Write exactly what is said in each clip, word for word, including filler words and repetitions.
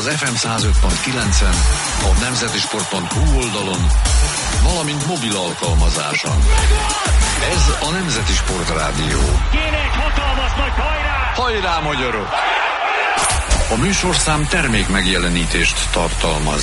az ef em száz öt pont kilencen, a nemzeti sport pont hu oldalon, valamint mobil alkalmazáson. Ez a Nemzeti Sport Rádió. Kéne egy hatalmas nagy hajrá! Hajrá, magyarok! A műsorszám termék megjelenítést tartalmaz.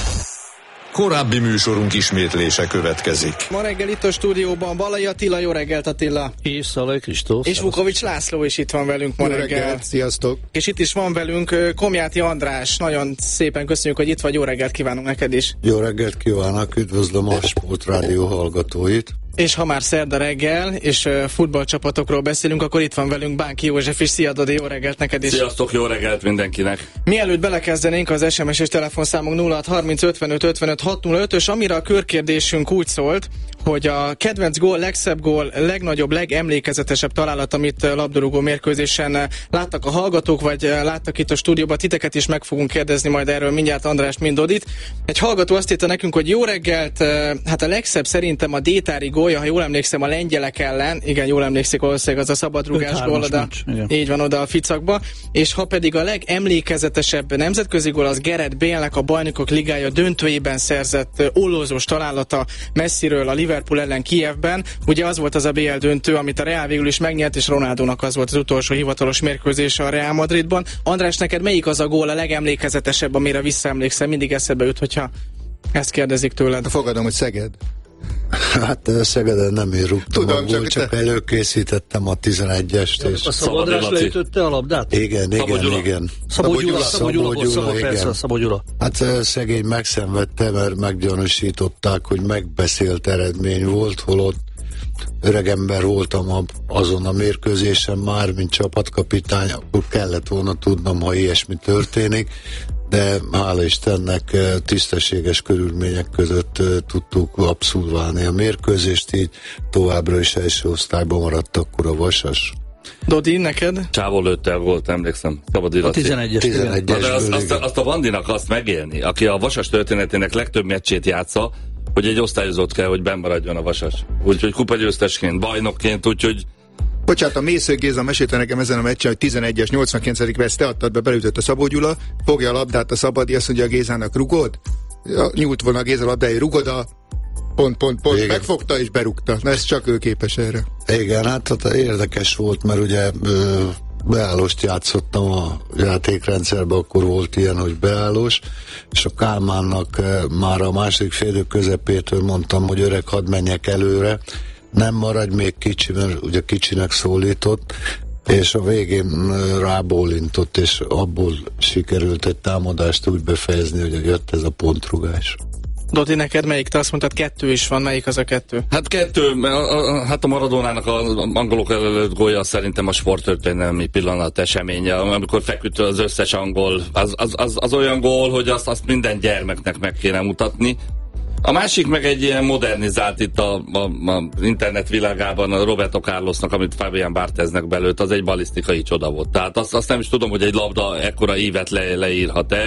Korábbi műsorunk ismétlése következik. Ma reggel itt a stúdióban Balai Attila, jó reggelt Attila! És Szalai Kristóf. És Vukovics László is itt van velünk ma jó reggel. reggelt, sziasztok! És itt is van velünk Komjáti András, nagyon szépen köszönjük, hogy itt vagy, jó reggelt kívánunk neked is! Jó reggelt kívánok, üdvözlöm a Sport Rádió hallgatóit! És ha már szerda reggel, és uh, futballcsapatokról beszélünk, akkor itt van velünk Bánki József is. Szia, Dodi, jó reggelt neked is! Sziasztok, jó reggelt mindenkinek! Mielőtt belekezdenénk, az es em es és telefonszámunk nulla hat harminc ötvenöt ötvenöt hat nulla ötös, amire a körkérdésünk úgy szólt, hogy a kedvenc gól, legszebb gól, legnagyobb, legemlékezetesebb találat, amit labdarúgó mérkőzésen láttak a hallgatók, vagy láttak itt a stúdióban, titeket is meg fogunk kérdezni majd erről mindjárt Andrást, mind Dodit. Egy hallgató azt írta nekünk, hogy jó reggelt, hát a legszebb szerintem a Détári gólja, ha jól emlékszem, a lengyelek ellen, igen, jól emlékszik, valószínűleg az a szabadrugás gól oda, így van, oda a ficakba, és ha pedig a legemlékezetesebb nemzetközi gól, az Gareth Bale-nek a Bajnokok Ligája döntőjében szerzett ollózós találata messziről a Liverpool ellen Kijevben. Ugye az volt az a bé el döntő, amit a Real végül is megnyert, és Ronaldónak az volt az utolsó hivatalos mérkőzése a Real Madridban. András, neked melyik az a gól a legemlékezetesebb, amire visszaemlékszem? Mindig eszedbe jut, hogyha ezt kérdezik tőled. Fogadom, hogy Szeged. Hát Szegeden nem én rúgtam Tudom, a gól, csak, csak előkészítettem a tizenegyest. És a Szabadrás leütötte a labdát? Igen, igen, Szabó Gyula. igen. Szabó Gyula, Szabó Gyula, Szabó Gyula, persze, Szabó Gyula. Hát szegény megszenvedte, mert meggyanúsították, hogy megbeszélt eredmény volt, holott öregember voltam azon a mérkőzésen már, mint csapatkapitány, akkor kellett volna tudnom, ha ilyesmi történik, de hála Istennek tisztességes körülmények között tudtuk abszolválni a mérkőzést, így továbbra is első osztályban maradt akkor a Vasas. Dodi, neked? Csávó lőtte a gólt, emlékszem. Szabad a tizenegyes. tizenegyes de az, azt, azt a Vandinak azt megélni, aki a Vasas történetének legtöbb meccsét játsza, hogy egy osztályozott kell, hogy bennmaradjon a Vasas. Úgyhogy kupagyőztesként, bajnokként, úgyhogy Bocsánat, a Mésző Géza mesélte nekem ezen a meccsen, hogy tizenegyes, nyolcvankilencedik perc, te adtad be, belütött a Szabó Gyula, fogja a labdát a Szabadi, azt mondja a Gézának, rugod? Ja, nyújt volna a Géza labdája, rugod a pont, pont, pont, igen. Megfogta és berúgta. Na, ez csak ő képes erre. Igen, hát, hát érdekes volt, mert ugye ö, beállóst játszottam a játékrendszerben, akkor volt ilyen, hogy beállós, és a Kálmánnak ö, már a második félidő közepétől mondtam, hogy öreg, hadd menjek előre, nem maradj még kicsi, mert ugye kicsinek szólított, és a végén rábólintott, és abból sikerült egy támadást úgy befejezni, hogy jött ez a pontrugás. Dodi, neked melyik? Te azt mondtad, kettő is van, melyik az a kettő? Hát kettő, hát a Maradónának az angolok előtt gólja szerintem a sporttörténelmi pillanat eseménye, amikor feküdt az összes angol, az, az, az, az olyan gól, hogy azt, azt minden gyermeknek meg kéne mutatni. A másik meg egy ilyen modernizált itt a, a, a internet világában a Roberto Carlosnak, amit Fabian Bartheznek belőtt, az egy balisztikai csoda volt. Tehát azt, azt nem is tudom, hogy egy labda ekkora ívet le, leírhat-e.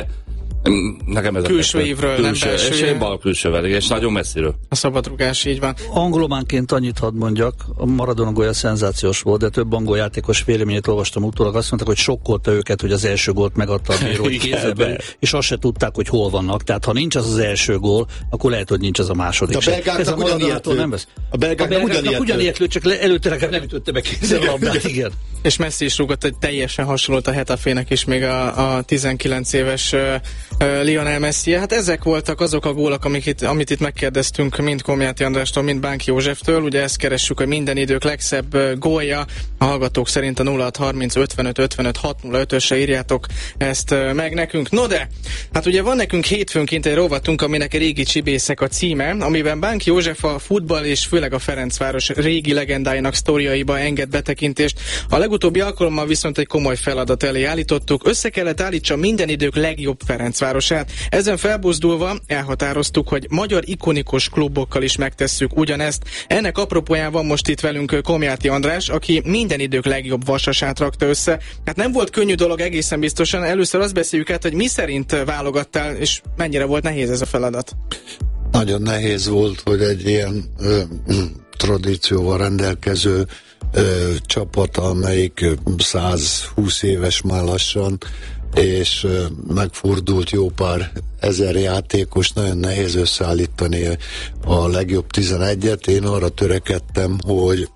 Nekem ez külső a ívről, külső, nem belső. És egy bal külsővel, és nagyon messziről. A szabadrugás, így van. Angolománként annyit hadd mondjak, a Maradona gólja szenzációs volt, de több angol játékos véleményét olvastam utólag, azt mondták, hogy sokkolta őket, hogy az első gólt megadta a bíró, hogy kézzel, és azt se tudták, hogy hol vannak. Tehát ha nincs az az első gól, akkor lehet, hogy nincs az a második. A belgáknak ugyanilyet lő. A belgáknak ugyanilyet lő, csak le, előtte legalább nem ütötte be kézzel a labdát, igen. És Messi is rúgott egy teljesen hasonlót a Hetafének is, még a, a tizenkilenc éves uh, uh, Lionel Messi. Hát ezek voltak azok a gólak, amik itt, amit itt megkérdeztünk mind Komjáti Andrástól, mind Bánki Józseftől. Ugye ezt keressük, hogy minden idők legszebb uh, gólja. A hallgatók szerint a nulla hat harminc ötvenöt ötvenöt hat nulla ötösre írjátok ezt uh, meg nekünk. No de, hát ugye van nekünk hétfőnként egy rovatunk, aminek a régi csibészek a címe, amiben Bánki József a futball és főleg a Ferencváros régi legendáinak sztoriaiba enged betekintést. A legutóbbi alkalommal viszont egy komoly feladat elé állítottuk. Össze kellett állítsa minden idők legjobb Ferencvárosát. Ezen felbuzdulva elhatároztuk, hogy magyar ikonikus klubokkal is megtesszük ugyanezt. Ennek apropóján most itt velünk Komjáti András, aki minden idők legjobb Vasasát rakta össze. Hát nem volt könnyű dolog egészen biztosan. Először azt beszéljük át, hogy mi szerint válogattál, és mennyire volt nehéz ez a feladat. Nagyon nehéz volt, hogy egy ilyen ö, tradícióval rendelkező ö, csapat, amelyik száz húsz éves már lassan, és megfordult jó pár ezer játékos, nagyon nehéz összeállítani a legjobb tizenegyet. Én arra törekedtem, hogy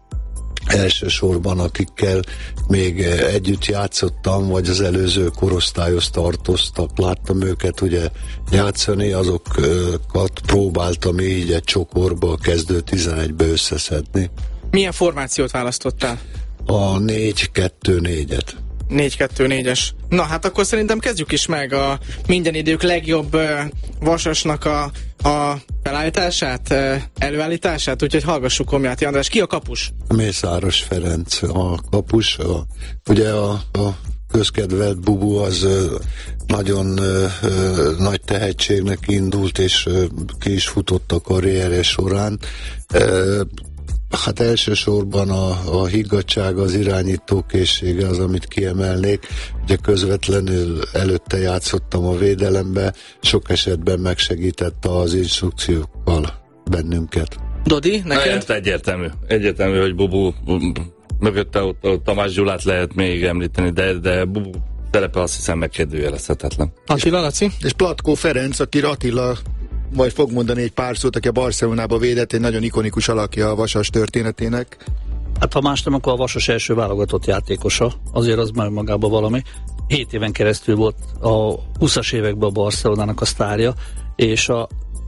elsősorban akikkel még együtt játszottam, vagy az előző korosztályhoz tartoztak, láttam őket ugye játszani, azokat próbáltam így egy csokorba, a kezdő tizenegybe összeszedni. Milyen formációt választottál? A négy kettő négyet. négy kettő négyes. Na hát akkor szerintem kezdjük is meg a minden idők legjobb uh, vasasnak a, a felállítását, uh, előállítását, úgyhogy hallgassuk Komjáti András. Ki a kapus? Mészáros Ferenc a kapus. A, ugye a, a közkedvelt Bubu az uh, nagyon uh, uh, nagy tehetségnek indult, és uh, ki is futott a karrierje során. Uh, Hát elsősorban a, a higgadtság, az irányítókészsége az, amit kiemelnék. Ugye közvetlenül előtte játszottam a védelembe, sok esetben megsegítette az instrukciókkal bennünket. Dodi, neked? Hát egyértelmű. Egyértelmű, hogy Bubu mögötte ott, ott Tamás Gyulát lehet még említeni, de, de Bubu szerepe azt hiszem megkérdőjelezhetetlen. Attila, Laci? És Platko Ferenc, aki Attila vagy fog mondani egy pár szót, aki a Barcelonába védett, egy nagyon ikonikus alakja a Vasas történetének. Hát ha más nem, akkor a Vasas első válogatott játékosa, azért az már magában valami. Hét éven keresztül volt a huszas években a Barcelonának a sztárja, és a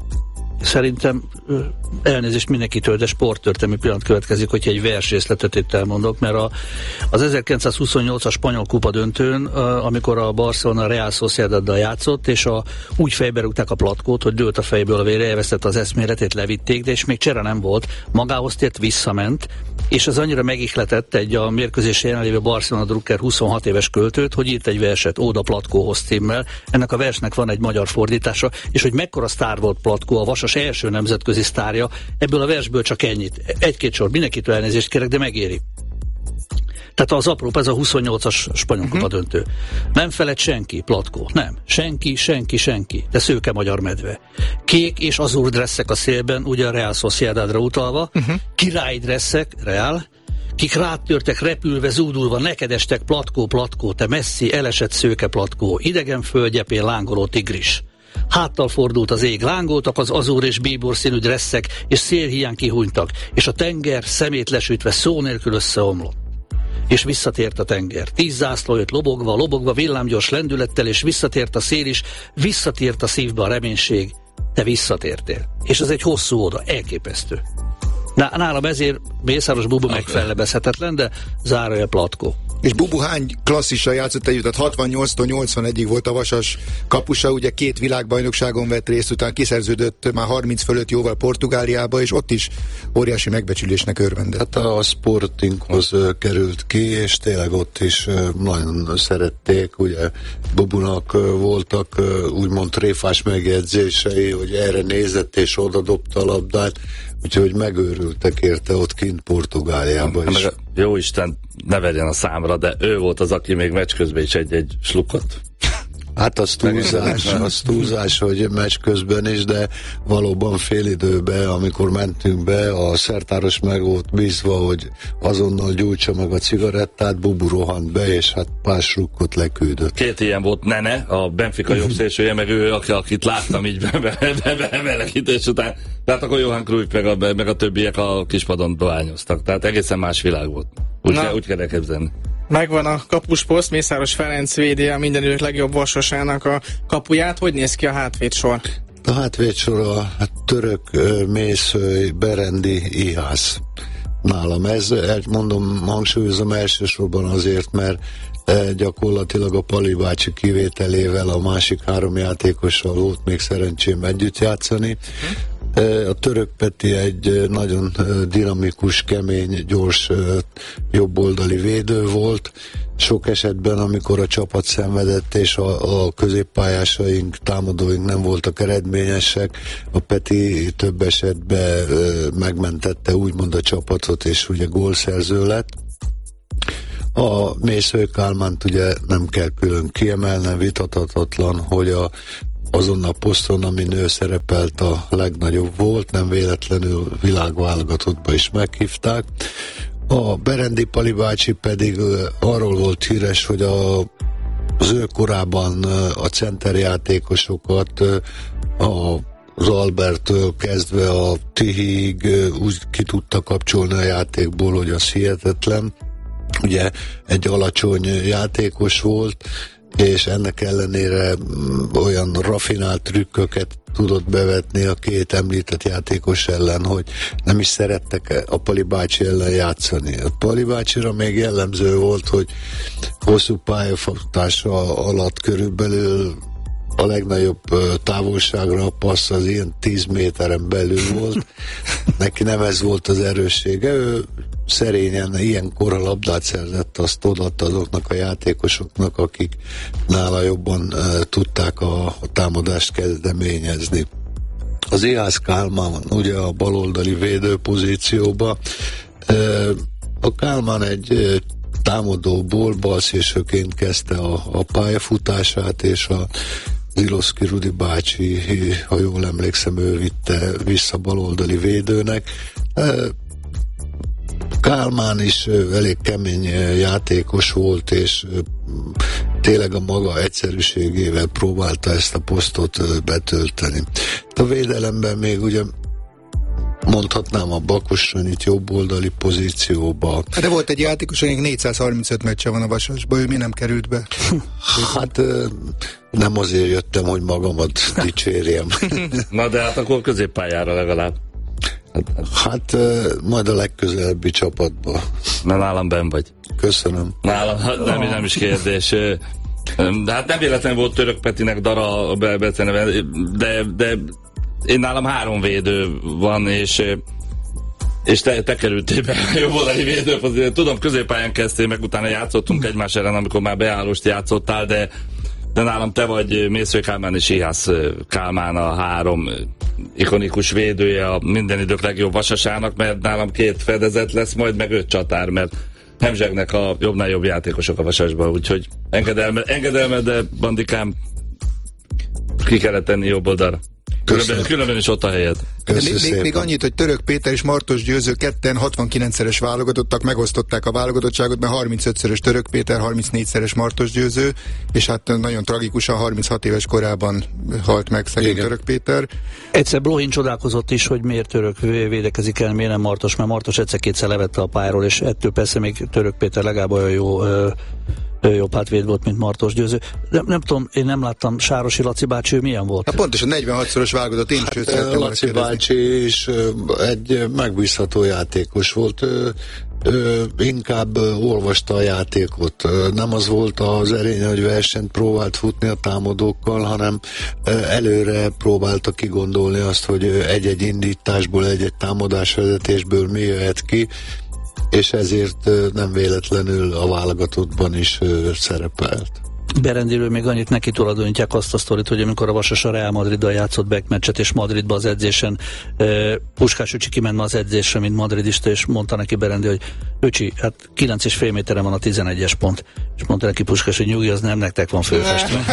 szerintem elnézést mindenkitől, de sporttörténelmi pillanat következik, hogyha egy versrészletet itt elmondok, mert a, az ezerkilencszázhuszonnyolcas spanyol kupa döntőn, amikor a Barcelona Real Sociedaddal játszott, és a, úgy fejbe rúgták a Platkót, hogy dőlt a fejből a vére, elvesztette az eszméletét, levitték, de és még csere nem volt, magához tért, visszament, és az annyira megihletett egy a mérkőzés jelenlévő Barcelona Drucker huszonhat éves költőt, hogy írt egy verset Óda Platkóhoz címmel. Ennek a versnek van egy magyar fordítása, és hogy mekkora sztár volt Platkó, a Vasas első nemzetközi sztárja, ebből a versből csak ennyit. Egy-két sor, mindenkitől elnézést kérek, de megéri. Tehát az apró, ez a huszonnyolcas spanyol kupa uh-huh. döntő. Nem feled senki, Platkó. Nem. Senki, senki, senki. De szőke magyar medve. Kék és azur dresszek a szélben, ugye a Real Sociedadra utalva. Uh-huh. Király dresszek, Real. Kik rátörtek repülve, zúdulva, neked estek, Platkó, Platkó, te messzi, elesett szőke Platkó. Idegen földgyepén lángoló tigris. Háttal fordult az ég, lángoltak az azúr és bíbor színű dresszek, és szélhiány kihúnytak, és a tenger szemét lesütve szó nélkül összeomlott. És visszatért a tenger. Tíz zászló jött lobogva, lobogva villámgyors lendülettel, és visszatért a szél is, visszatért a szívbe a reménység. Te visszatértél. És ez egy hosszú oda, elképesztő. Nálam ezért Mészáros Bubu okay. megfellebezhetetlen, de zárója Platkó. És Bubu hány klasszissal játszott együtt? Tehát hatvannyolctól nyolcvanegyig volt a Vasas kapusa, ugye két világbajnokságon vett részt, utána kiszerződött már harminc fölött jóval Portugáliába, és ott is óriási megbecsülésnek örvendett. Hát a Sportinghoz került ki, és tényleg ott is nagyon szerették, ugye Bubunak voltak úgymond tréfás megjegyzései, hogy erre nézett és oda dobta a labdát, úgyhogy megőrültek érte ott kint Portugáliában is. Jó Isten, ne verjen a számra, de ő volt az, aki még meccs közben is egy-egy slukot. Hát az túlzás, az túlzás, hogy meccs közben is, de valóban fél időben, amikor mentünk be, a szertáros meg volt bízva, hogy azonnal gyújtsa meg a cigarettát, Bubu rohant be, és hát pár slukkot leküldött. Két ilyen volt Nene, a Benfica jobb szélsője, meg ő, akit láttam így bemelekítés után. Tehát akkor Johan Cruyff meg a, meg a többiek a kispadon dohányoztak. Tehát egészen más világ volt. Úgy, kell, úgy kell elképzelni. Megvan a kapusposzt, Mészáros Ferenc védi a minden idők legjobb vasasának a kapuját. Hogy néz ki a hátvédsor? A hátvédsor a török Mészöly, Berendi, Ihász. Nálam ez, mondom, hangsúlyozom elsősorban azért, mert gyakorlatilag a Pali bácsi kivételével a másik három játékossal volt még szerencsém együtt játszani. A török Peti egy nagyon dinamikus, kemény, gyors jobboldali védő volt. Sok esetben, amikor a csapat szenvedett, és a, a középpályásaink, támadóink nem voltak eredményesek, a Peti több esetben megmentette úgymond a csapatot, és ugye gólszerző lett. A Mészöly Kálmánt ugye nem kell külön kiemelnem, vitathatatlan, hogy a azon a poszton, amin ő szerepelt, a legnagyobb volt, nem véletlenül világválogatottba is meghívták. A Berendi Pali bácsi pedig arról volt híres, hogy a az ő korában a centerjátékosokat a az Alberttől kezdve a Tihiig úgy ki tudta kapcsolni a játékból, hogy az hihetetlen. Ugye egy alacsony játékos volt, és ennek ellenére olyan rafinált trükköket tudott bevetni a két említett játékos ellen, hogy nem is szerettek a Pali bácsi ellen játszani. A Pali bácsira még jellemző volt, hogy hosszú pályafutása alatt körülbelül a legnagyobb távolságra a passz az ilyen tíz méteren belül volt. Neki nem ez volt az erőssége. Ő szerényen ilyenkor a labdát szerzett, azt odaadta azoknak a játékosoknak, akik nála jobban uh, tudták a, a támadást kezdeményezni. Az Ihász Kálmán van ugye a baloldali védőpozícióba. Uh, a Kálmán egy uh, támadóból balszélsőként kezdte a, a pályafutását, és a Ziloszki Rudi bácsi, ha jól emlékszem, ő vitte vissza baloldali védőnek. Kálmán is elég kemény játékos volt, és tényleg a maga egyszerűségével próbálta ezt a posztot betölteni. A védelemben még ugye mondhatnám a Bakosranyit jobboldali pozícióba. De volt egy játékos, akinek négyszázharmincöt meccse van a Vasasban, ő mi nem került be? Hát nem azért jöttem, hogy magamat dicsérjem. Na de hát akkor középpályára legalább. Hát majd a legközelebbi csapatba. Na nálam benn vagy. Köszönöm. Nálam, nem, nem is kérdés. De hát nem véletlenül volt Török Petinek dara beceneve, de, de én nálam három védő van, és és te, te kerültél be a jobboldali védőpozícióba. Tudom, középpályán kezdtél, meg utána játszottunk egymás ellen, amikor már beállóst játszottál, de, de nálam te vagy Mésző Kálmán és Ihász Kálmán a három ikonikus védője a minden idők legjobb Vasasának, mert nálam két fedezet lesz, majd meg öt csatár, mert hemzsegnek a jobbnál jobb játékosok a Vasasban, úgyhogy engedelmed, engedelmed, de bandikám, ki kellett tenni jobb oldalra. Különben, különben is ott a helyed. Még, még, még annyit, hogy Török Péter és Martos Győző ketten hatvankilencszeres válogatottak, megosztották a válogatottságot, mert harmincötszörös Török Péter, harmincnégyszeres Martos Győző, és hát nagyon tragikusan harminchat éves korában halt meg szegény Igen. Török Péter. Egyszer Blohin csodálkozott is, hogy miért Török védekezik el, miért nem Martos, mert Martos egyszer-kétszer levette a pályáról, és ettől persze még Török Péter legalább olyan jó jobb hátvéd volt, mint Martos Győző. De nem tudom, én nem láttam, Sárosi Laci bácsi, ő milyen volt? Hát pontosan negyvenhatszoros válogatott, én is hát, Laci bácsi is egy megbízható játékos volt. Ő, ő inkább olvasta a játékot. Nem az volt az erénye, hogy versenyt próbált futni a támadókkal, hanem előre próbálta kigondolni azt, hogy egy-egy indításból, egy-egy támadásvezetésből mi jöhet ki, és ezért nem véletlenül a válogatottban is szerepelt. Berendéről még annyit neki tulajdonítják azt a sztorit, hogy amikor a Vasas a Real Madriddal játszott backmeccset, és Madridba az edzésen uh, Puskás öcsi kiment ma az edzésre, mint madridista, és mondta neki Berendi, hogy öcsi, hát kilenc és fél méteren van a tizenegyes pont. És mondta neki Puskás, hogy nyugi, az nem nektek van fölfestve.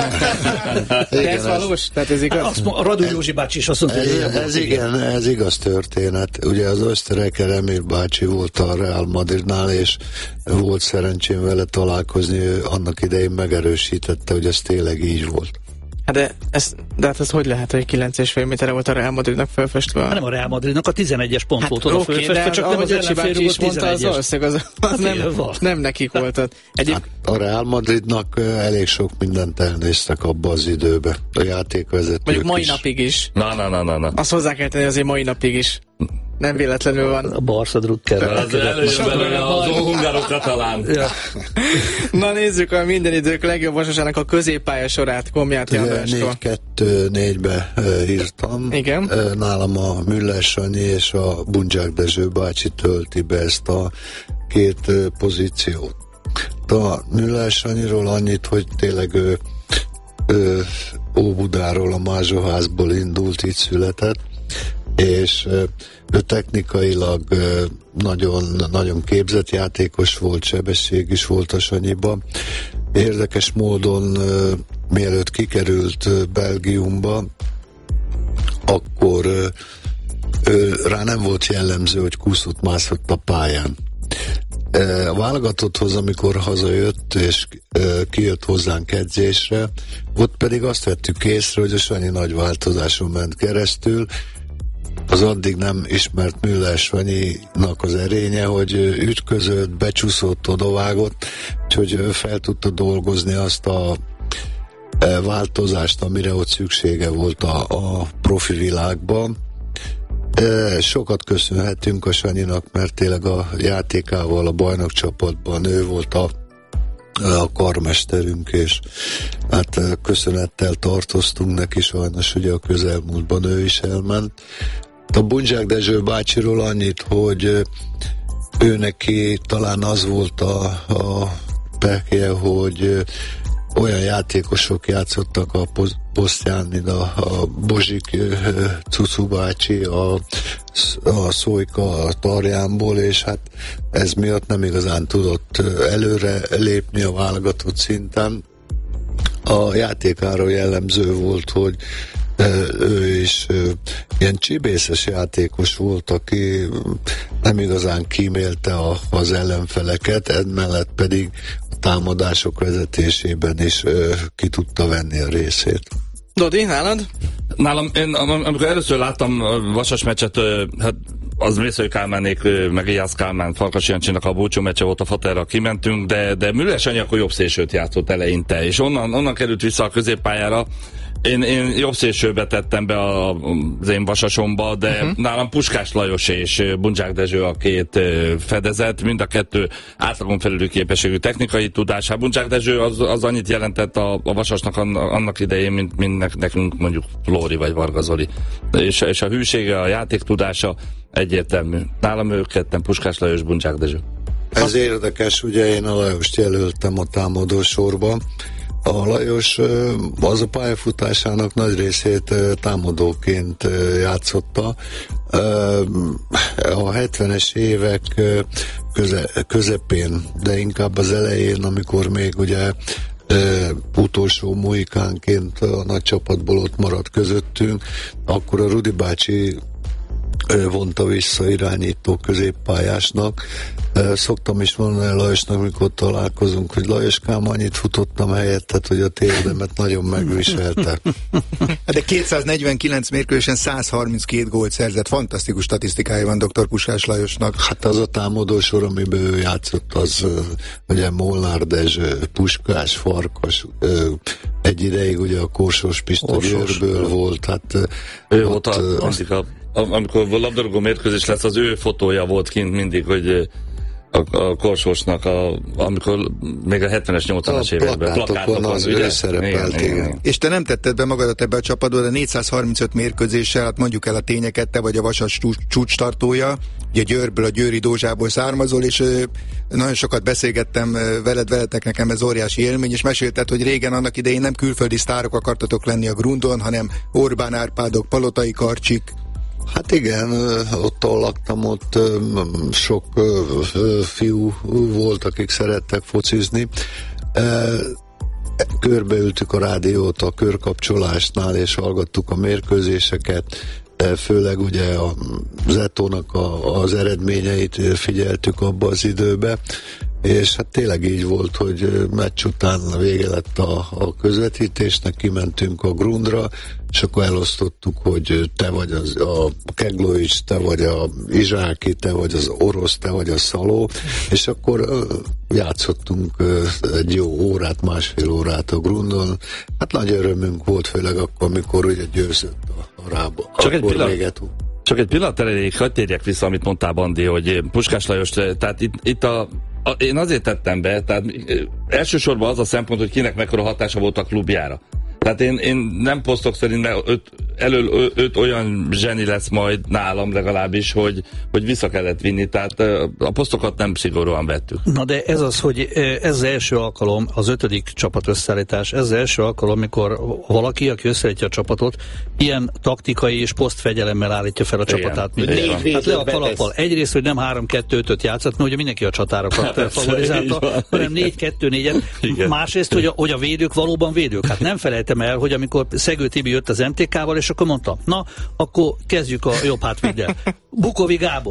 De ez valós? Tehát ez igaz? Azt mondta, a Radu Józsi bácsi is azt mondta, ez, ez, ez igen, ez igaz történet. Ugye az Ösztereker Emil bácsi volt a Real Madridnál, és volt szerencsém vele találkozni, ő annak idején megerősítette, hogy ez tényleg így volt. Hát de, ez, de hát ez hogy lehet, hogy kilenc és fél méterre volt a Real Madridnak felfestve? Hát nem a Real Madridnak, a tizenegyes pont hát volt oda okay, felfestve, csak nem az ellenfélről volt tizenegyes. Az, az, az, az nem, nem nekik volt. Egyéb... Hát a Real Madridnak elég sok mindent elnéztek abba az időbe. A játékvezetők mondjuk mai is. napig is. Na, na, na, na, na. Azt hozzá kell tenni, azért mai napig is. Nem véletlenül van. A Barca Drucker. Az előjön belőle az hungárok katalán. Ja. Na nézzük a minden idők legjobb Vasasának a középpálya sorát, Komjáti Andrástól. négy kettő négybe uh, írtam. Igen. Uh, nálam a Müller Sanyi és a Bundzsák Dezső bácsi tölti be ezt a két uh, pozíciót. A Müller Sanyiról annyit, hogy tényleg ő uh, Óbudáról, a Mázsóházból indult, itt született, és uh, ő technikailag uh, nagyon, nagyon képzett játékos volt, sebesség is volt a Sanyiban. Érdekes módon uh, mielőtt kikerült uh, Belgiumba, akkor uh, ő, rá nem volt jellemző, hogy kúszott mászott a pályán. a válogatotthoz, amikor hazajött és kijött hozzánk edzésre, ott pedig azt vettük észre, hogy a Sanyi nagy változáson ment keresztül. Az addig nem ismert Müller Sanyinak az erénye, hogy ütközött, becsúszott, odavágott, úgyhogy fel tudta dolgozni azt a változást, amire ott szüksége volt a, a profi világban. Sokat köszönhetünk a Sanyinak, mert tényleg a játékával a bajnokcsapatban ő volt a, a karmesterünk, és hát köszönettel tartoztunk neki, sajnos ugye a közelmúltban ő is elment. A Bundzsák Dezső bácsiról annyit, hogy ő neki talán az volt a, a pekje, hogy olyan játékosok játszottak a posztján, mint a, a Bozsik Cucu bácsi, a, a Szójka a Tarjánból, és hát ez miatt nem igazán tudott előre lépni a válogatott szinten. A játékáról jellemző volt, hogy ő is ilyen csibészes játékos volt, aki nem igazán kímélte a, az ellenfeleket, emellett pedig a támadások vezetésében is ki tudta venni a részét. Dodi, nálad? Nálam, én amikor először láttam a Vasas meccset, hát az Mészői Kálmánék, meg Ijász Kálmán, Farkas Jancsinak a búcsú meccse volt, a Faterra kimentünk, de, de Müller Sanyi akkor jobb szélsőt játszott eleinte, és onnan, onnan került vissza a középpályára. Én, én jobb szélsőbe tettem be a, az én Vasasomba, de uh-huh. nálam Puskás Lajos és Bundzsák Dezső a két fedezet, mind a kettő átlagon felüli képességű technikai tudás. Bundzsák Dezső az, az annyit jelentett a, a Vasasnak annak idején, mint, mint nekünk mondjuk Flóri vagy Varga Zoli. És, és a hűsége, a játéktudása egyértelmű. Nálam ők ketten, Puskás Lajos, Bundzsák Dezső. Ez érdekes, ugye én a Lajost jelöltem a támadó sorban. A Lajos az a pályafutásának nagy részét támadóként játszotta. A hetvenes évek köze, közepén, de inkább az elején, amikor még ugye utolsó mohikánként a nagy csapatból ott maradt közöttünk, akkor a Rudi bácsi vonta vissza irányító középpályásnak. Szoktam is mondani Lajosnak, mikor találkozunk, hogy Lajoskám, annyit futottam helyettet, hogy a térdemet nagyon megviselte. De kétszáznegyvenkilenc mérkőzésen száz harminckét gólt szerzett, fantasztikus statisztikája van doktor Puskás Lajosnak. Hát az a támadósor, amiben ő játszott, az ugye Molnár Dezső, Puskás, Farkas, egy ideig ugye a Korsós Pista Győrből volt. Hát ő volt a, azt, a amikor labdarúgó mérkőzés lesz, az ő fotója volt kint mindig, hogy a, a Korsósnak, a, amikor még a hetvenes, nyolcvanas években plakátokon az ő szerepelt. Igen, igen. És te nem tetted be magadat ebbe a csapatba, de négyszázharmincöt mérkőzéssel, hát mondjuk el a tényeket, te vagy a Vasas csúcstartója, ugye Győrből, a Győri Dózsából származol, és nagyon sokat beszélgettem veled, veletek, nekem ez óriási élmény, és mesélted, hogy régen annak idején nem külföldi sztárok akartatok lenni a Grundon, hanem Orbán Árpádok, Palotai Karcsik. Hát igen, ott laktam, ott sok fiú volt, akik szerettek focizni. Körbeültük a rádiót a körkapcsolásnál, és hallgattuk a mérkőzéseket, főleg ugye a Zetónak a, az eredményeit figyeltük abba az időbe, és hát tényleg így volt, hogy meccs után vége lett a, a közvetítésnek, kimentünk a Grundra, és akkor elosztottuk, hogy te vagy az, a Keglovics, te vagy a Izsáki, te vagy az Orosz, te vagy a Szaló, és akkor uh, játszottunk uh, egy jó órát, másfél órát a Grundon. Hát nagy örömünk volt, főleg akkor, amikor ugye győzött a, a Rába. Csak egy pillanat. Csak egy pillanat elég, hadd térjek vissza, amit mondtál, Bandi, hogy Puskás Lajos, tehát itt, itt a A, én azért tettem be, tehát elsősorban az a szempont, hogy kinek mekkora hatása volt a klubjára. Tehát én, én nem posztok szerint, mert öt, elől öt olyan zseni lesz majd nálam legalábbis, hogy, hogy vissza kellett vinni, tehát a posztokat nem szigorúan vettük. Na de ez az, hogy ez az első alkalom, az ötödik csapat összeállítás, ez az első alkalom, amikor valaki, aki összeállítja a csapatot, ilyen taktikai és posztfegyelemmel állítja fel a igen, csapatát. Hát le a kalappal. Egyrészt, hogy nem három kettő ötöt játszott, mert ugye mindenki a csatárokat favorizálta, hanem négy kettő négyet. Másrészt, hogy a, hogy a védők valóban védők. Hát nem felejtem el, hogy amikor Szegő Tibi jött az em té ká-val, és akkor mondta, na, akkor kezdjük a jobb hátvéddel. Bukovi Gábor.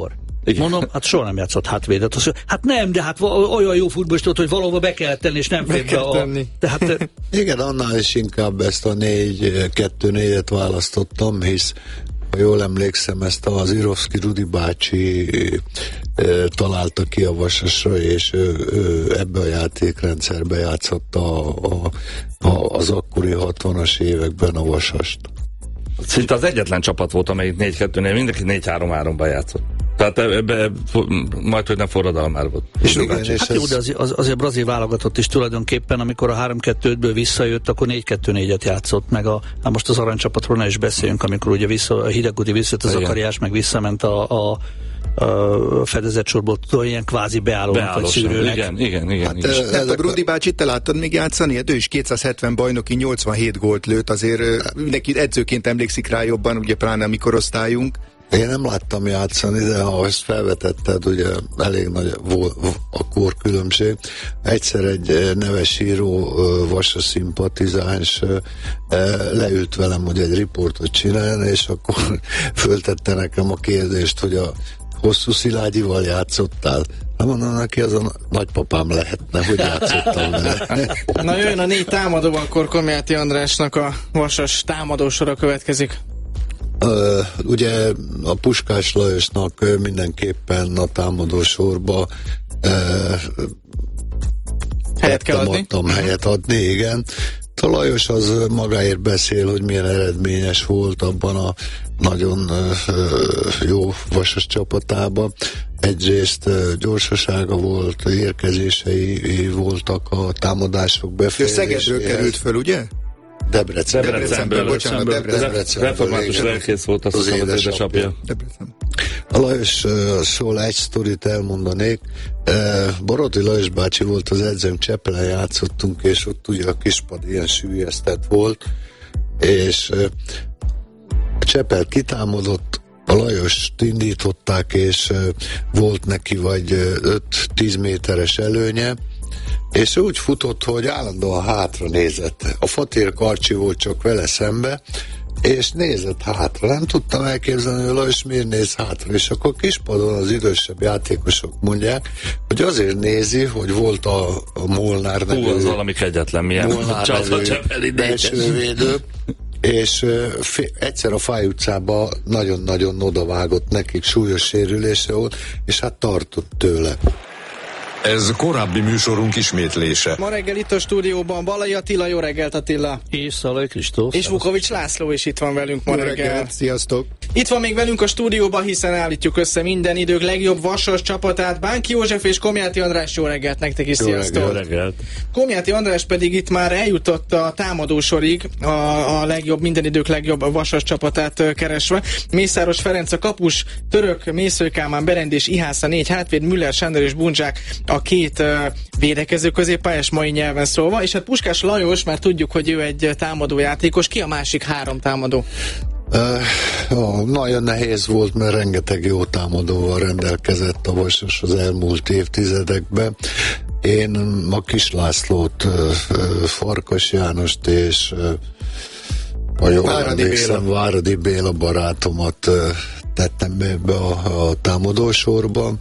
Igen. Mondom, hát soha nem játszott hátvédet. Azt, hát nem, de hát olyan jó futballiszt volt, hogy valahova be kellett tenni, és nem be kell a... tenni. Tehát, igen, annál is inkább ezt a négy kettő négyet választottam, hisz ha jól emlékszem, ezt az Irovszki Rudi bácsi e, találta ki a Vasasra, és ő, ő ebbe a játékrendszerbe játszotta a, a, a, az akkori hatvanas években a Vasast. Szinte az egyetlen csapat volt, amelyik négy kettő-nél mindenki négy három háromban játszott. Tehát ebbe majd, hogy nem forradalom már volt. És igen, és hát jó, de az, az, azért brazil válogatott is tulajdonképpen, amikor a három kettő ötből visszajött, akkor négy kettő négyet játszott, meg a, hát most az aranycsapatról ne is beszéljünk, amikor ugye vissza, a Hidegkúti visszajött az Zakariás, meg visszament a, a a fedezett sorból ilyen kvázi beállónak vagy szűrőnek. Igen, igen, igen. Hát, igen. hát a Brudi bácsit te láttad még játszani? Hát ő is kétszázhetven bajnoki, nyolcvanhét gólt lőtt, azért neki edzőként emlékszik rá jobban, ugye pláne a mi korosztályunk. Én nem láttam játszani, de ha ezt felvetetted, ugye elég nagy volt a korkülönbség. Egyszer egy neves író, Vasas szimpatizáns leült velem, hogy egy riportot csinálni, és akkor föltette nekem a kérdést, hogy a Hosszú Szilágyival játszottál? Nem mondom neki, az a nagypapám lehetne, hogy játszottam vele. Na jöjjön a négy támadó, akkor Komjáti Andrásnak a Vasas támadósora következik. Uh, ugye a Puskás Lajosnak mindenképpen a támadó sorba uh, helyet kell adni. adtam helyet adni, igen. A Lajos az magáért beszél, hogy milyen eredményes volt abban a nagyon uh, jó Vasas csapatában. Egyrészt uh, gyorsasága volt, érkezései voltak a támadások befejezéséhez. Ő Szegedről került föl, ugye? Debrecen. Debrecenből, bocsánat, Debrecen. Református lelkész volt az, az, az édesapja. A Lajosról egy sztorit elmondanék. Barotti Lajos bácsi volt az edzőm, Csepelen játszottunk, és ott ugye a kispad ilyen sűjesztett volt, és a Csepel kitámadott, a Lajost indították, és volt neki vagy öt-tíz méteres előnye, és úgy futott, hogy állandóan hátra nézett. A Fatér Karcsi volt csak vele szembe, és nézett hátra. Nem tudtam elképzelni, hogy Lajos miért néz hátra. És akkor kispadon az idősebb játékosok mondják, hogy azért nézi, hogy volt a, a Molnár nevű... Hú, az valami kegyetlen, milyen Molnár nevű belsővédő, és fé, egyszer a Fáj utcába nagyon-nagyon odavágott nekik, súlyos sérülése volt, és hát tartott tőle. Ez korábbi műsorunk ismétlése. Ma reggel itt a stúdióban Balai Attila, jó reggelt Attila. És Szalai Kristóf. És Vukovics László is itt van velünk ma jó reggel. reggelt. Sziasztok. Itt van még velünk a stúdióban, hiszen állítjuk össze minden idők legjobb Vasas csapatát. Bánki József és Komjáti András, jó reggelt nektek is, sziasztok. Jó reggelt. Komjáti András pedig itt már eljutott a támadósorig, a, a legjobb, minden idők legjobb Vasas csapatát keresve. Mészáros Ferenc a kapus, Török, Mésző Kálmán, Berendés, Ihásza négy hátvéd, Müller, Sándor és Buncsák a két uh, védekező középpályás mai nyelven szólva, és hát Puskás Lajos, már tudjuk, hogy ő egy támadó játékos. Ki a másik három támadó? Uh, ó, nagyon nehéz volt, mert rengeteg jó támadóval rendelkezett a Vasas az elmúlt évtizedekben. Én a Kis Lászlót, uh, Farkas Jánost és uh, a jól Váradi emlékszem, Béla. Váradi Béla barátomat uh, tettem be ebbe a, a támadósorba.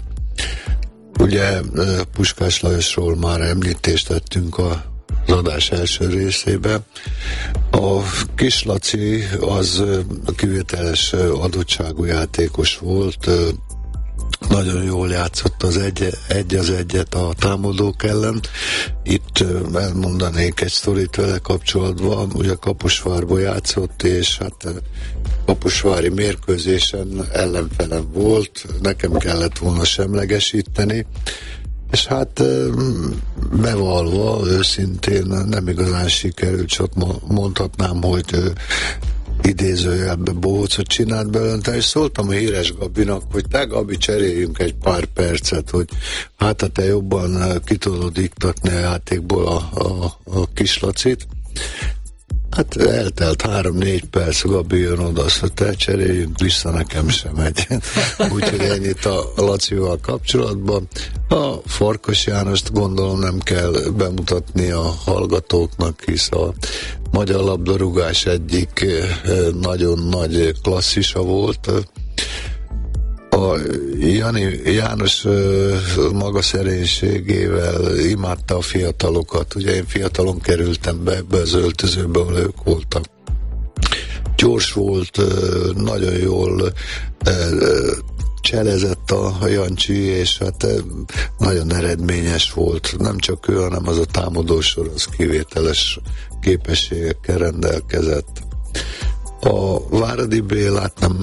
Ugye uh, Puskás Lajosról már említést tettünk a az adás első részében. A Kis Laci az kivételes adottságú játékos volt, nagyon jól játszott az egy, egy az egyet a támadók ellen. Itt elmondanék egy sztorit vele kapcsolatban, ugye Kaposvárba játszott, és hát kaposvári mérkőzésen ellenfelem volt, nekem kellett volna semlegesíteni, és hát bevallva, őszintén nem igazán sikerült, csak mondhatnám, hogy idézőjelben bohócot csinált belőle, és szóltam a híres Gabinak, hogy te Gabi, cseréljünk egy pár percet, hogy hát te jobban ki tudod iktatni a játékból a, a, a Kis Lacit. Hát eltelt három-négy perc, Gabi jön oda, azt mondta, cseréljünk vissza, nekem sem megy. Úgyhogy ennyit a Lacival kapcsolatban. A Farkas Jánost gondolom nem kell bemutatni a hallgatóknak, hisz a magyar labdarúgás egyik nagyon nagy klasszisa volt. A a Jani, János maga szerénységével imádta a fiatalokat. Ugye én fiatalon kerültem be ebbe az öltözőbe, ahol ők voltak. Gyors volt, nagyon jól cselezett a Jancsi, és hát nagyon eredményes volt. Nem csak ő, hanem az a támadósor, az kivételes képességekkel rendelkezett. A Váradi Bélát nem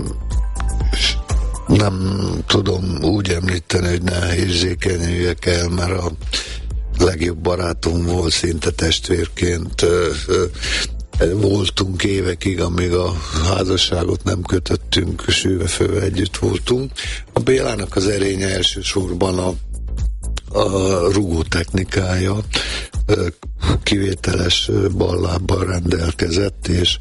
nem tudom úgy említeni, hogy ne érzékenyüljek el, mert a legjobb barátunk volt, szinte testvérként voltunk évekig, amíg a házasságot nem kötöttünk, sűvefővel együtt voltunk. A Bélának az erénye elsősorban a, a rugó technikája, kivételes ballábbal rendelkezett, és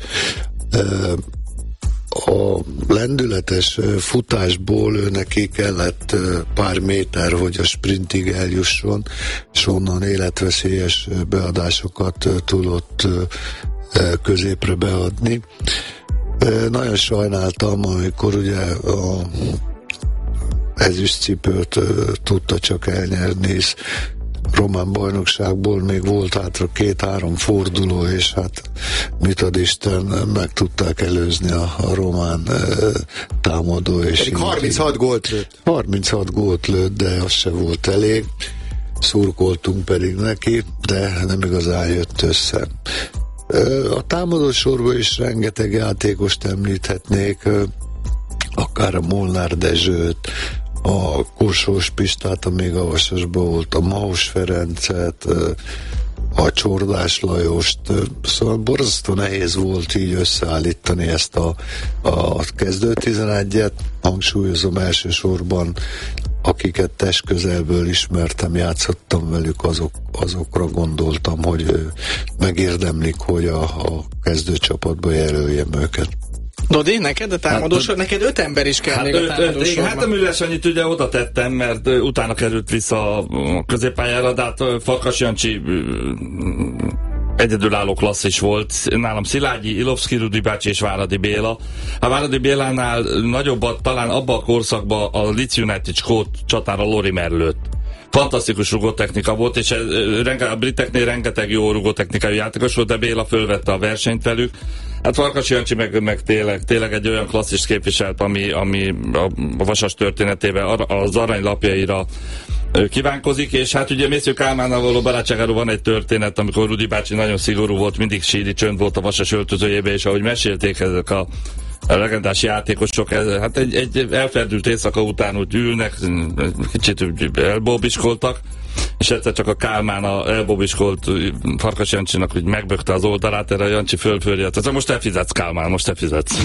a lendületes futásból ő neki kellett pár méter, hogy a sprintig eljusson, és onnan életveszélyes beadásokat tudott középre beadni. Nagyon sajnáltam, amikor ugye a ezüstcipőt tudta csak elnyerni, hisz román bajnokságból még volt hátra két-három forduló, és hát mit ad Isten, meg tudták előzni a, a román e, támadó. És Pedig harminchat gólt lőtt. harminchat gólt lőtt, de az se volt elég. Szurkoltunk pedig neki, de nem igazán jött össze. A támadósorban is rengeteg játékost említhetnék, akár a Molnár Dezsőt, a Korsós Pistát, amíg a Vasasban volt, a Mahos Ferencet, a Csordás Lajost, szóval borzasztó nehéz volt így összeállítani ezt a, a kezdő tizenegyet, hangsúlyozom elsősorban, akiket testközelből ismertem, játszottam velük, azok, azokra gondoltam, hogy megérdemlik, hogy a, a kezdőcsapatba jelöljem őket. Dodi, neked a támadósor, hát, neked öt ember is kell hát még öt, a támadósorban. Hát a Müller Sanyit ugye oda tettem, mert utána került vissza a középpályára, de hát Farkas Jancsi egyedülálló klasszis volt. Nálam Szilágyi, Ilovszki Rudi bácsi és Váradi Béla. A Váradi Bélánál nagyobbat talán abban a korszakban a Leeds United skót csatára Lorimer lőtt. Fantasztikus rugótechnika volt, és a briteknél rengeteg jó rugótechnikai játékos volt, de Béla fölvette a versenyt velük. Hát Farkas Jancsi meg, meg tényleg, tényleg egy olyan klasszist képviselt, ami, ami a, a Vasas történetében az aranylapjaira kívánkozik, és hát ugye Mésző Kálmánnal való barátságáról van egy történet, amikor Rudi bácsi nagyon szigorú volt, mindig síri csönd volt a Vasas öltözőjébe, és ahogy mesélték ezek a a legendás játékosok, hát egy, egy elferdült éjszaka után úgy ülnek, kicsit elbóbiskoltak, és egyszer csak a Kálmán a elbóbiskolt Farkas Jancsinak úgy megbökte az oldalát, erre a Jancsi fölfölje. Tehát most te fizetsz, Kálmán, most te fizetsz.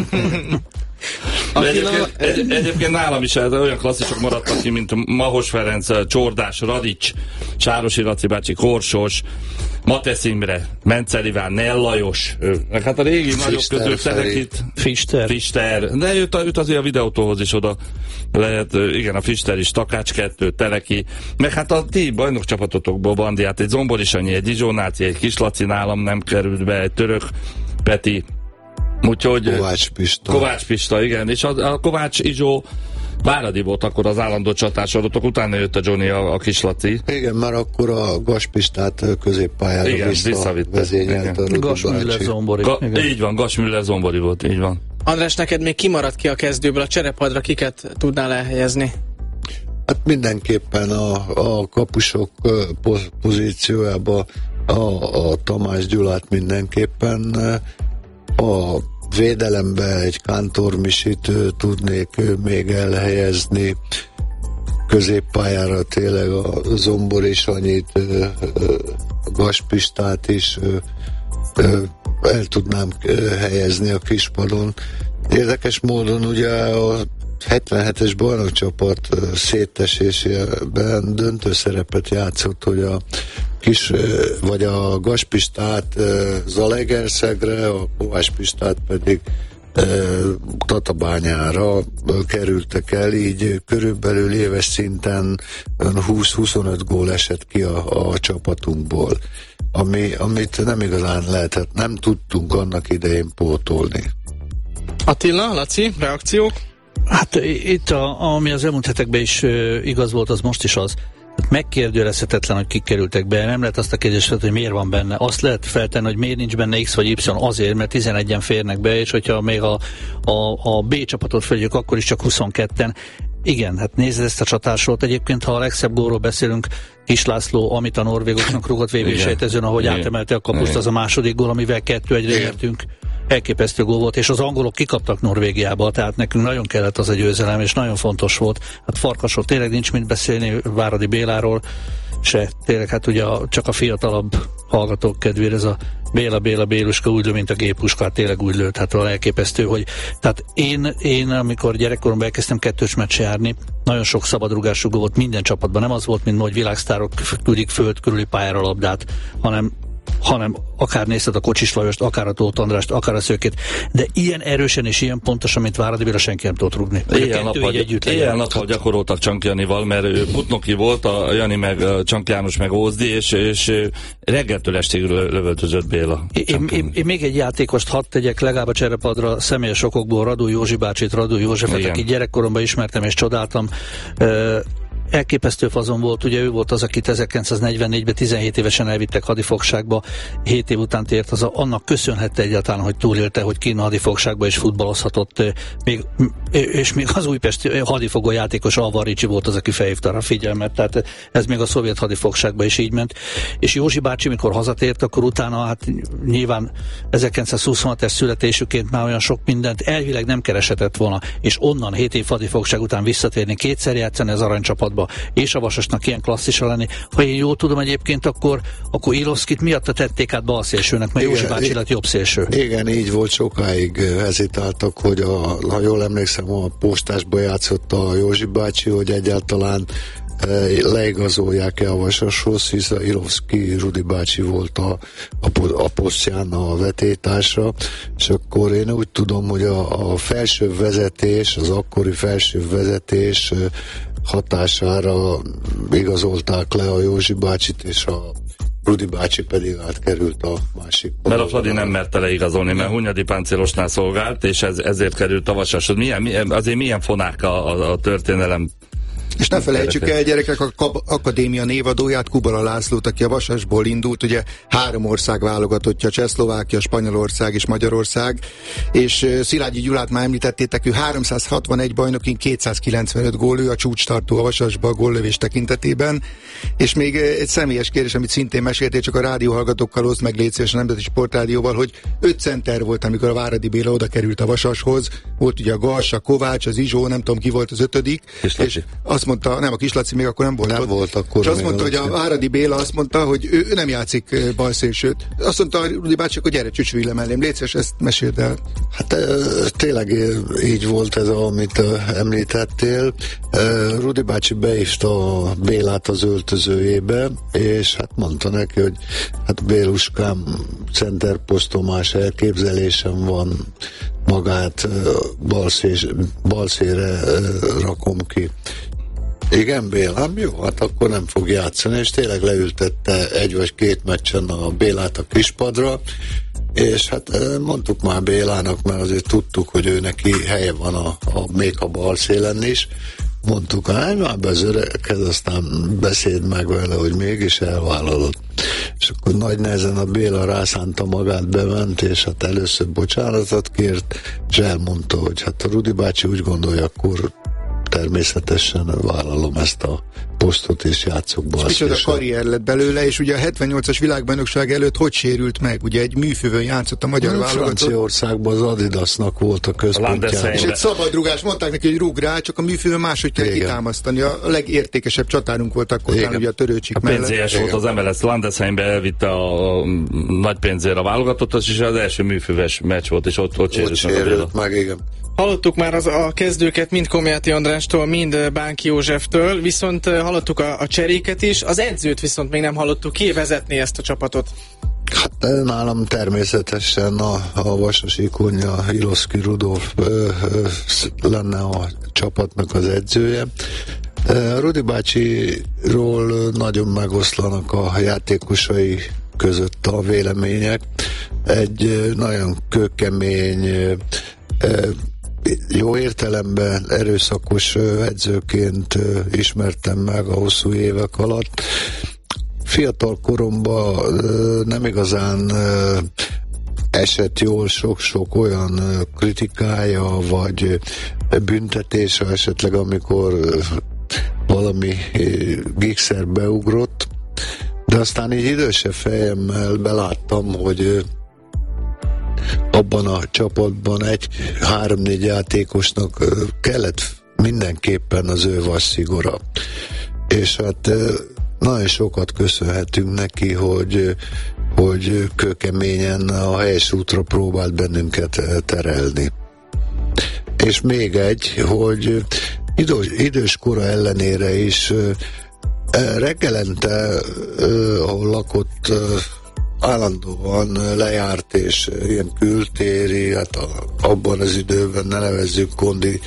Egyébként, egy, egyébként nálam is olyan klasszisok maradtak ki, mint Mahos Ferenc, Csordás, Radics, Sárosi Laci bácsi, Korsós, Matesz Imre, Mencel Iván, Nell Lajos, hát a régi nagyobb közül Telekit, Fister. Fister, de őt, őt azért a videótóhoz is oda lehet, igen, a Fister is, Takács kettő, Teleki, meg hát a ti bajnokcsapatotokból Bandiát, egy Zombori Sanyi, egy Izsónáci, egy Kislaci nálam nem került be, egy Török Peti, úgyhogy Kovács Pista. Kovács Pista, igen, és a, a Kovács Izsó Váradi volt akkor az állandó csatársorotok, utána jött a Johnny, a, a Kislaci. Igen, már akkor a Gaspistát középpályára visszavezényelt a Gas Müller Zombori. Ga, így van, Gas Müller Zombori volt, így van. András, neked még kimaradt ki a kezdőből, a cserepadra kiket tudnál elhelyezni? Hát mindenképpen a, a kapusok pozíciójába a, a Tamás Gyulát mindenképpen, a védelembe egy Kántor Misit tudnék még elhelyezni, középpályára tényleg a Zombori Sanyit, a Gaspistát is el tudnám helyezni a kispadon. Érdekes módon ugye a hetvenhetes bajnokcsapat szétesésében döntő szerepet játszott, hogy a kis, vagy a Gaspistát Zalaegerszegre, a Kovács Pistát pedig Tatabányára kerültek el, így körülbelül éves szinten húsz-huszonöt gól esett ki a, a csapatunkból, ami, amit nem igazán lehetett, nem tudtunk annak idején pótolni. Attila, Laci, reakciók? Hát itt, a, ami az elmúlt hetekben is uh, igaz volt, az most is az. Megkérdőjelezhetetlen, hogy kik kerültek be. Nem lehet azt a kérdést, hogy miért van benne. Azt lehet feltenni, hogy miért nincs benne X vagy Y, azért, mert tizenegyen férnek be, és hogyha még a, a, a B csapatot fölgyük, akkor is csak huszonketten. Igen, hát nézd ezt a csatársort. Egyébként, ha a legszebb gólról beszélünk, Kis László, amit a norvégoknak rúgott vé bé-sejtezőn, ahogy igen. átemelte a kapuszt, igen. az a második gól, amivel kettő egyre nyertünk. Elképesztő gól volt, és az angolok kikaptak Norvégiába, tehát nekünk nagyon kellett az a győzelem, és nagyon fontos volt. Hát Farkasról tényleg nincs mit beszélni, Váradi Béláról se. Tényleg hát ugye a, csak a fiatalabb hallgatók kedvére ez a Béla, Béla, Béluska úgy lő, mint a gépuska, hát tényleg úgy lőtt, hát valami elképesztő, hogy tehát én, én amikor gyerekkoromban elkezdtem kettős meccse járni, nagyon sok szabadrugású gól volt minden csapatban, nem az volt, mint hogy világsztárok küldik föld körüli pályára labdát, hanem hanem akár nézted a Kocsis Lajost, akár a Tóth Andrást, akár a Szőkét, de ilyen erősen és ilyen pontosan, mint Váradi Béla, senki nem tudott rúgni. Éjjel-nappal gyakoroltak Csank Janival, mert ő Putnoki volt, a Jani meg Csank János meg Ózdi, és, és reggeltől estig lövöldözött Béla. Én, én, én még egy játékost hadd tegyek legalább a cserepadra személyes okokból, Radó Józsi bácsit, Radó Józsefet, aki gyerekkoromban ismertem és csodáltam. Uh, elképesztő fazon volt, ugye ő volt az, akit ezerkilencszáznegyvennégyben tizenhét évesen elvittek hadifogságba, hét év után tért az, annak köszönhette egyáltalán, hogy túlélte, hogy Kína hadifogságba is futballozhatott, még, és még az újpesti hadifogó játékos Alvar Ricsi volt az, aki felhívta rá figyelmet, tehát ez még a szovjet hadifogságba is így ment, és Józsi bácsi, mikor hazatért, akkor utána hát nyilván ezerkilencszázhuszonhat-es születésüként már olyan sok mindent elvileg nem kereshetett volna, és onnan hét év hadifogság után visszatérni, kétszer játszani az aranycsapatba, és a Vasasnak ilyen klasszisa lenni. Ha én jól tudom egyébként, akkor, akkor Ilovszkit miatta tették át balszélsőnek, mert Józsi bácsi lett jobb szélső. Igen, így volt, sokáig hezitáltak, hogy a, ha jól emlékszem, a postásba játszott a Józsi bácsi, hogy egyáltalán leigazolják-e a Vasashoz, hisz a Ilovszki Rudi bácsi volt a, a, a posztján a vetétársa, és akkor én úgy tudom, hogy a, a felső vezetés, az akkori felső vezetés hatására igazolták le a Józsi bácsit, és a Rudi bácsi pedig átkerült a másik. Mert a Fradi nem merte leigazolni, mert Hunyadi páncélosnál szolgált, és ez, ezért került a Vasashoz. Milyen, milyen, azért milyen fonák a, a, a történelem. És ne felejtsük el, gyerekek, a Kab- akadémia névadóját, Kubala Lászlót, aki a Vasasból indult, ugye három ország válogatottja, Csehszlovákia, Spanyolország és Magyarország, és Szilágyi Gyulát már említettétek, ő háromszázhatvanegy bajnokin kétszázkilencvenöt gól, ő a csúcstartó a Vasasba a góllövés tekintetében, és még egy személyes kérdés, amit szintén meséltél, csak a rádióhallgatókkal oszd meg, légy szíves a Nemzeti Sportrádióval, hogy öt center volt, amikor a Váradi Béla oda került a Vasashoz, volt ugye a Galsa, Kovács, az Izsó, nem tudom ki volt az ötödik, és azt mondta, nem, a Kislaci még akkor nem volt. Nem ott. volt akkor. És azt mondta, hogy a Váradi Béla azt mondta, hogy ő, ő nem játszik balszélsőt. Azt mondta a Rudi bácsi, hogy gyere, csücsülj le mellém. Légy szíves, ezt meséld el. Hát tényleg így volt ez, amit említettél. Rudi bácsi beista a Bélát az öltözőjébe, és hát mondta neki, hogy hát Béluskám, centerposzton más elképzelésem van, magát balszére rakom ki. Igen, Bélám, jó, hát akkor nem fog játszani, és tényleg leültette egy vagy két meccsen a Bélát a kispadra, és hát mondtuk már Bélának, mert azért tudtuk, hogy ő neki helye van a, a még a balszélen is, mondtuk, hogy már bezöreked, aztán beszéd meg vele, hogy mégis elvállalod. És akkor nagy nehezen a Béla rászánta magát, bement, és hát először bocsánatot kért, és elmondta, hogy hát a Rudi bácsi úgy gondolja, akkor természetesen vállalom ezt a posztot, és játszok balszélsőt. És micsoda karrier lett belőle, és ugye a hetvennyolcas világbajnokság előtt hogy sérült meg? Ugye egy műfővön játszott a magyar válogatott. Franciaországban az Adidasnak volt a központjában. És egy szabadrugás, mondták neki, hogy rúg rá, csak a műfőn máshogy kell kitámasztani. A legértékesebb csatárunk volt akkor, talán ugye a Törőcsik mellett. A pénzélyes volt az em el es, Landesheimbe elvitte a, a nagy pénzért a válogatottat, és az első műfőves meccs volt, és ott, ott sérült, sérült meg, igen. Hallottuk már az, a kezdőket mind Komjáti Andrástól, mind Bánki Józseftől, viszont hallottuk a, a cseréket is, az edzőt viszont még nem hallottuk, ki vezetné ezt a csapatot? Hát nálam természetesen a, a Vasasi Konya, Ilovszki Rudolf ö, ö, lenne a csapatnak az edzője. Rudi bácsiról nagyon megoszlanak a játékosai között a vélemények. Egy nagyon kőkemény, jó értelemben erőszakos edzőként ismertem meg a hosszú évek alatt. Fiatal koromban nem igazán esett jól sok-sok olyan kritikája, vagy büntetése esetleg, amikor valami gigszer beugrott, de aztán így idősebb fejemmel beláttam, hogy abban a csapatban egy három-négy játékosnak kellett mindenképpen az ő vasszigora. És hát nagyon sokat köszönhetünk neki, hogy, hogy kőkeményen a helyes útra próbált bennünket terelni. És még egy, hogy idős, idős kora ellenére is reggelente, ahol lakott, állandóan lejárt, és ilyen kültéri, hát a, abban az időben ne nevezzük kondi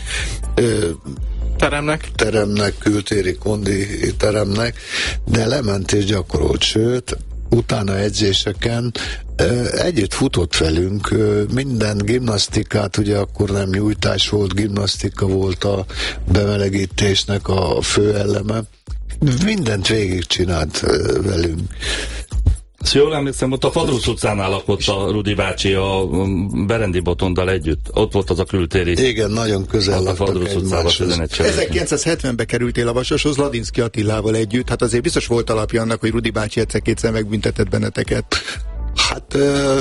teremnek, teremnek, kültéri kondi teremnek, de lement és gyakorolt, sőt, utána edzéseken együtt futott velünk, minden gimnasztikát, ugye akkor nem nyújtás volt, gimnasztika volt a bemelegítésnek a fő eleme, mindent végigcsinált velünk. Ezt jól emlékszem, ott a Fadrusz utcánál lakott a Rudi bácsi a Berendi Botondal együtt. Ott volt az a kültéri. Igen, nagyon közel laktak egymáshoz. ezerkilencszázhetvenben kerültél a Vasashoz Ladinszky Attilával együtt. Hát azért biztos volt alapja annak, hogy Rudi bácsi egyszer-kétszer megbüntetett benneteket. Hát uh,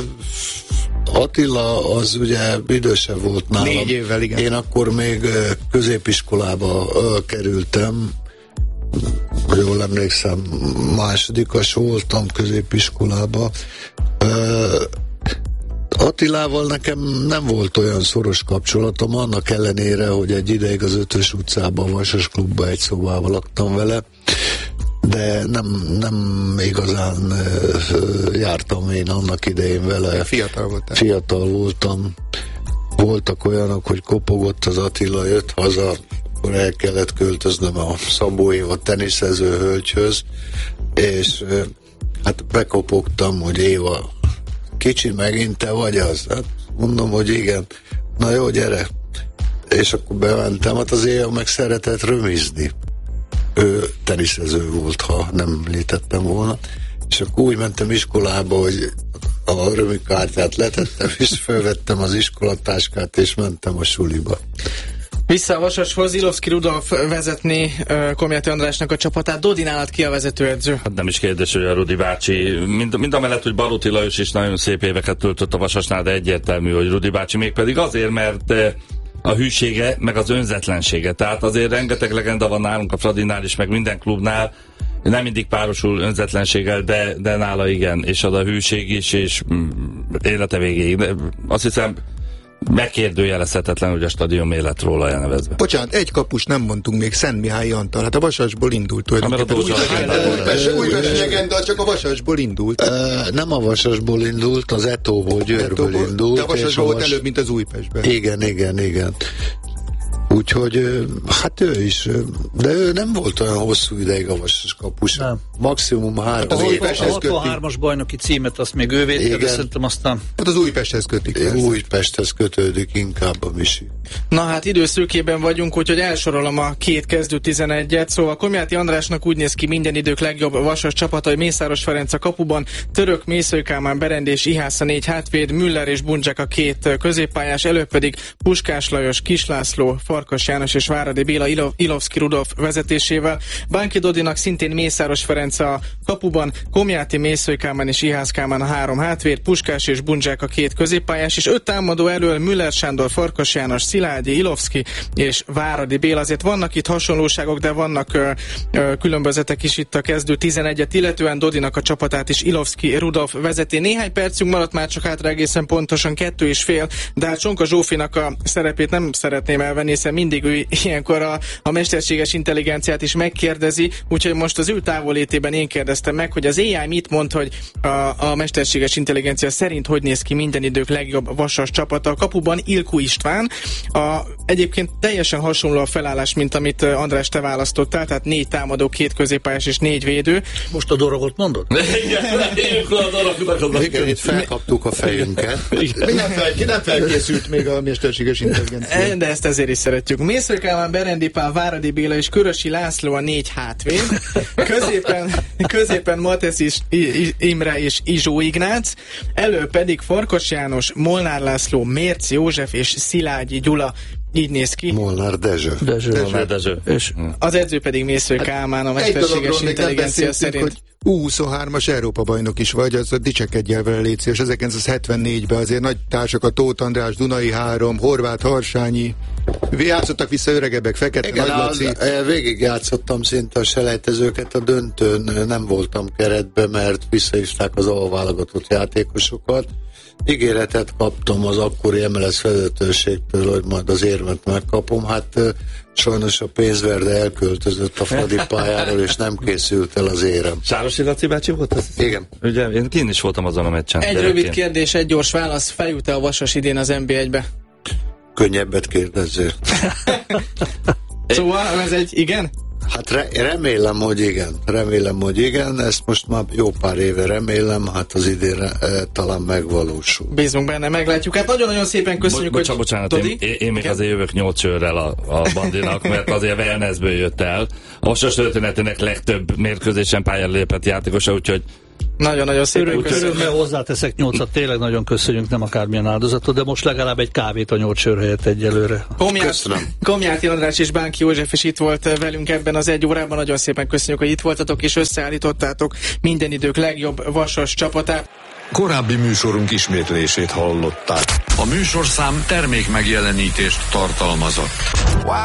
Attila az ugye idősebb volt nálam. Négy évvel, igen. Én akkor még uh, középiskolába uh, kerültem. Jól emlékszem, másodikas voltam középiskolába. Uh, Attilával nekem nem volt olyan szoros kapcsolatom, annak ellenére, hogy egy ideig az Ötös utcában, a Vasas klubban egy szobával laktam vele, de nem, nem igazán uh, jártam én annak idején vele. Fiatal voltál. Fiatal voltam. Voltak olyanok, hogy kopogott az Attila, jött haza, akkor el kellett költöznöm a Szabó Éva teniszező hölgyhöz, és hát bekopogtam, hogy Éva, kicsi megint te vagy az? Hát mondom, hogy igen. Na jó, gyere. És akkor bementem, hát az Éva meg szeretett römizni. Ő teniszező volt, ha nem említettem volna. És akkor úgy mentem iskolába, hogy a römikártyát letettem, és felvettem az iskolatáskát, és mentem a suliba. Vissza a Vasashoz, Ilovszky Rudolf vezetné uh, Komjáti Andrásnak a csapatát. Dodi, nálad ki a vezetőedző? Hát nem is kérdés, hogy a Rudi bácsi, mind, mind a mellett, hogy Baróti Lajos is nagyon szép éveket töltött a Vasasnál, de egyértelmű, hogy Rudi bácsi mégpedig azért, mert a hűsége, meg az önzetlensége. Tehát azért rengeteg legenda van nálunk a Fradinál is, meg minden klubnál, nem mindig párosul önzetlenséggel, de, de nála igen, és az a hűség is, és mm, élete végéig. De azt hiszem, megkérdőjelezhetetlen, hogy a stadion miért lett róla elnevezve. Bocsánat, egy kapus nem mondtunk még, Szent Mihály Antal. Hát a Vasasból indult tulajdonképpen. Újpest legenda, csak a Vasasból indult. Uh, nem a Vasasból indult, az Etóból, Győrből indult. De a Vasasból volt előbb, mint az Újpestben. Igen, igen, igen. Úgyhogy hát ő is, de ő nem volt olyan hosszú ideig a Vasas kapus. Nem. Maximum három. Hát az a hatvanhármas bajnoki címet azt még ő védte, de szerintem aztán... Hát az Újpesthez kötik. Persze. Újpesthez kötődik inkább a Misi. Na hát időszűkében vagyunk, úgyhogy elsorolom a két kezdő tizenegyet. Szóval Komjáti Andrásnak úgy néz ki minden idők legjobb Vasas csapata, hogy Mészáros Ferenc a kapuban, Török, Mészöly Kálmán, Berend és Ihásza négy hátvéd, Müller és Buncsák a két középpályás, előbb pedig Puskás Lajos, Kis László, Farkas János és Váradi Béla Ilo- Ilovszky Rudolf vezetésével. Bánki Dodinak szintén Mészáros Ferenc a kapuban, Komjáti, Mészöly Kálmán és Ihász Kálmán a három hátvéd, Puskás és Buncsák a két középpályás, és öt támadó elől Müller Sándor, Farkas János, Szilágyi, Ilovszky és Váradi Béla. Azért vannak itt hasonlóságok, de vannak ö, ö, különbözetek is itt a kezdő tizenegyet, illetően Dodinak a csapatát is Ilovszky Rudolf vezeti. Néhány percünk maradt már csak hátra, egészen pontosan kettő és fél, de hát Csonka Zsófinak a szerepét nem szeretném elvenni, hiszen mindig ő ilyenkor a, a mesterséges intelligenciát is megkérdezi, úgyhogy most az ő távollétében én kérdeztem meg, hogy az á i mit mond, hogy a, a mesterséges intelligencia szerint hogy néz ki minden idők legjobb vasas csapata. A kapuban Ilkó István, a, egyébként teljesen hasonló a felállás, mint amit András te választottál, tehát négy támadó, két középpályás és négy védő. Most a dorogot mondod? Igen, itt felkaptuk a fejünket. Ki nem, fel, ki nem felkészült még a mesterséges intelligencia. De ezt ezért is szeretjük. Mészről Kálmán, Berendi Pál, Váradi Béla és Körösi László a négy hátvéd. Középen, középen Matesz is, Imre és Izsó Ignác. Elő pedig Farkas János, Molnár László, Mérc József és Szilágyi Gyula. Így néz ki. Molnár Dezső. Dezső. Dezső. Dezső. És az edző pedig Mészről Kálmán, a mesterséges intelligencia szerint. Hogy U huszonhármas Európa bajnok is vagy, az dicsekedj el vele, légy szíves. ezerkilencszázhetvennégyben azért nagy társak, a Tóth András, Dunai három, Horváth Harsányi, játszottak vissza öregebbek, Fekete, igen, Nagy Laci. Az, végig játszottam szinte a selejtezőket, a döntőn nem voltam keretbe, mert visszahívták az alválogatott játékosokat. Ígéretet kaptam az akkori em el es vezetőségtől, hogy majd az érmet megkapom. Hát sajnos a pénzverde elköltözött a Fradi pályáról, és nem készült el az érem. Sárosi Laci bácsi volt az? Igen. Ugye, én kint is voltam azon a meccsen. Egy gyerekként. rövid kérdés, egy gyors válasz. Feljut-e a Vasas idén az en bé egybe? Könnyebbet kérdezzél. Szóval ez egy igen? Hát re- remélem, hogy igen. Remélem, hogy igen. Ezt most már jó pár éve remélem, hát az idén e, talán megvalósul. Bízunk benne, meglátjuk. Hát nagyon-nagyon szépen köszönjük, Bo- hogy... bocsánat, én, én még azért jövök nyolc sörrel a, a bandinak, mert azért wellnessből jött el. A Vasas történetének legtöbb mérkőzésen pályára lépett játékosa, úgyhogy nagyon-nagyon szépen köszönjük. Örömmel hozzáteszek nyolcat, tényleg nagyon köszönjük, nem akármilyen áldozatot, de most legalább egy kávét a nyolc sör helyett egyelőre. Köszönöm. Komjáti András és Bánki József is itt volt velünk ebben az egy órában. Nagyon szépen köszönjük, hogy itt voltatok és összeállítottátok minden idők legjobb Vasas csapatát. Korábbi műsorunk ismétlését hallották. A műsorszám termék megjelenítést tartalmazott.